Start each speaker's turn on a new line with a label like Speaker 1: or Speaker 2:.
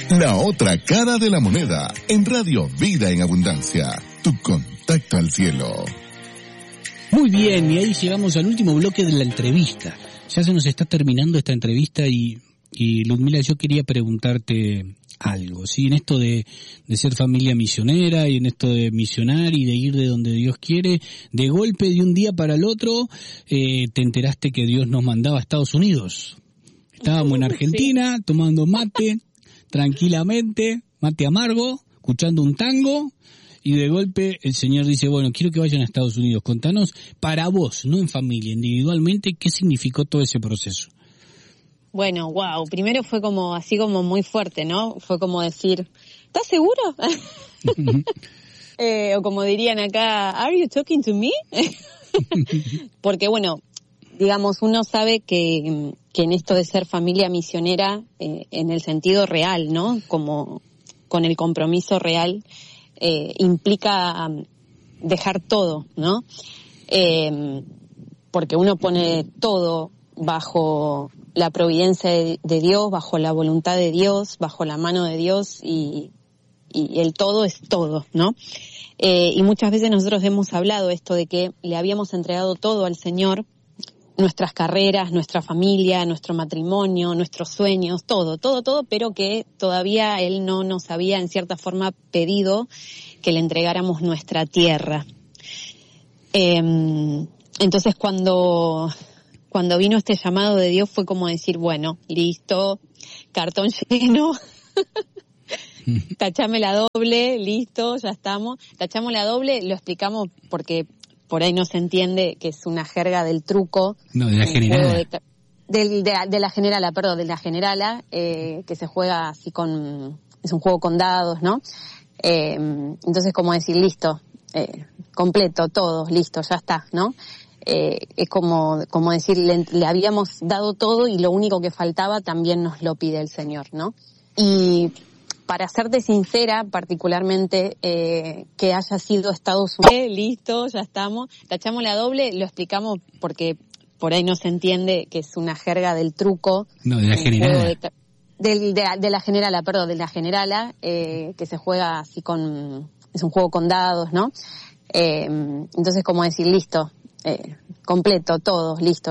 Speaker 1: La otra cara de la moneda, en Radio Vida en Abundancia, tu contacto al cielo.
Speaker 2: Muy bien, y ahí llegamos al último bloque de la entrevista. Ya se nos está terminando esta entrevista y Ludmila, yo quería preguntarte algo, ¿sí? En esto de ser familia misionera y en esto de misionar y de ir de donde Dios quiere, de golpe de un día para el otro, te enteraste que Dios nos mandaba a Estados Unidos. Estábamos en Argentina, sí, tomando mate, tranquilamente, mate amargo, escuchando un tango, y de golpe el Señor dice, bueno, quiero que vayan a Estados Unidos. Contanos, para vos, no en familia, individualmente, ¿qué significó todo ese proceso?
Speaker 3: Bueno, wow, primero fue como, así como muy fuerte, ¿no? Fue como decir, ¿estás seguro? O como dirían acá, ¿are you talking to me? Porque bueno, digamos, uno sabe que en esto de ser familia misionera, en el sentido real, ¿no? Como con el compromiso real, implica dejar todo, ¿no? Porque uno pone todo bajo la providencia de Dios, bajo la voluntad de Dios, bajo la mano de Dios, y el todo es todo, ¿no? Y muchas veces nosotros hemos hablado esto de que le habíamos entregado todo al Señor, nuestras carreras, nuestra familia, nuestro matrimonio, nuestros sueños, todo, pero que todavía Él no nos había en cierta forma pedido que le entregáramos nuestra tierra. Entonces cuando vino este llamado de Dios fue como decir, bueno, listo, cartón lleno, tachame la doble, listo, ya estamos. Tachamos la doble, lo explicamos porque por ahí no se entiende que es una jerga del truco.
Speaker 2: No, de la generala.
Speaker 3: De la generala, perdón, de la generala, que se juega así es un juego con dados, ¿no? Entonces como decir, listo, completo, todo, listo, ya está, ¿no? Es como decir, le habíamos dado todo y lo único que faltaba también nos lo pide el Señor, ¿no? Y para serte sincera, particularmente, que haya sido Estados Unidos, listo, ya estamos, tachamos la doble, lo explicamos porque por ahí no se entiende que es una jerga del truco.
Speaker 2: No, de la generala.
Speaker 3: De la generala, perdón, de la generala, que se juega así es un juego con dados, ¿no? Entonces como decir, listo, completo, todo, listo.